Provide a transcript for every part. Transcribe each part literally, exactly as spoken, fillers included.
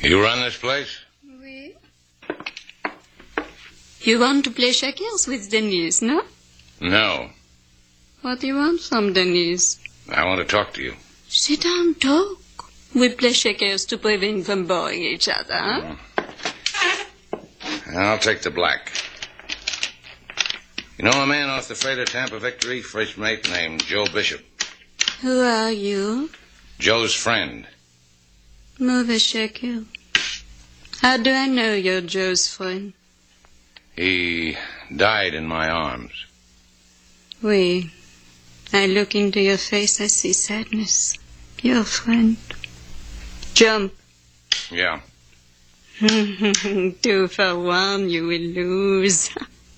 You run this place? Oui. You want to play checkers with Denise, no? No. What do you want from Denise? I want to talk to you. Sit down, talk. We play checkers to prevent from boring each other, huh? Mm. I'll take the black. You know a man off the freighter Tampa Victory, first mate named Joe Bishop? Who are you? Joe's friend. Move a shekel. How do I know you're Joe's friend? He died in my arms. Oui. I look into your face, I see sadness. Your friend. Jump. Yeah. Two for one, you will lose.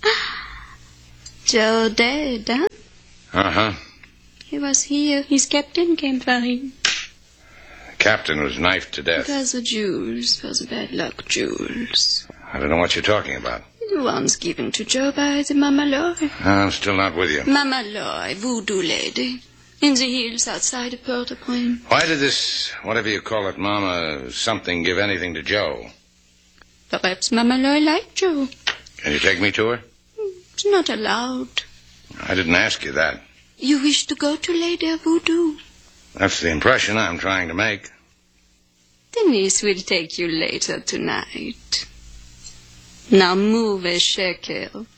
Joe dead, huh? Uh-huh. He was here. His captain came for him. The captain was knifed to death. It was the jewels. It was the bad luck jewels. I don't know what you're talking about. The ones given to Joe by the Mama Loy. I'm still not with you. Mama Loy, voodoo lady. In the hills outside of Port-au-Prince. Why did this, whatever you call it, Mama something, give anything to Joe? Perhaps Mama Loy liked Joe. Can you take me to her? It's not allowed. I didn't ask you that. You wish to go to Lady Voodoo? That's the impression I'm trying to make. Denise will take you later tonight. Now move a shekel.